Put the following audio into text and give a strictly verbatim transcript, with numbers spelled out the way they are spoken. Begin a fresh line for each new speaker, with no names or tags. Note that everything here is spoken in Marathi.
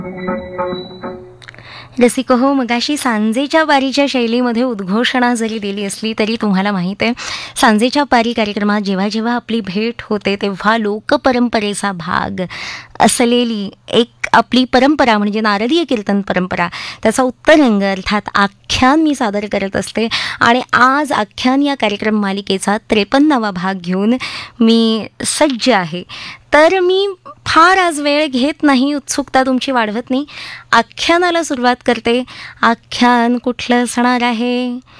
रसिको हो, मगाशी सांजेच्या पारीच्या शैलीमध्ये उद्घोषणा जरी दिली असली तरी तुम्हाला माहीत आहे, सांजेच्या पारी कार्यक्रमात जेव्हा जेव्हा आपली भेट होते तेव्हा लोकपरंपरेचा भाग असलेली एक आपली परंपरा म्हणजे नारदीय कीर्तन परंपरा, त्याचा उत्तरंग अर्थात आख्यान मी सादर करत असते. आणि आज आख्यान या कार्यक्रम मालिकेचा त्रेपन्नावा भाग घेऊन मी सज्ज आहे. तर मी फार आज वेळ घेत नाही, उत्सुकता तुमची वाढवत नाही, आख्यानाला सुरुवात करते. आख्यान कुठलं असणार आहे?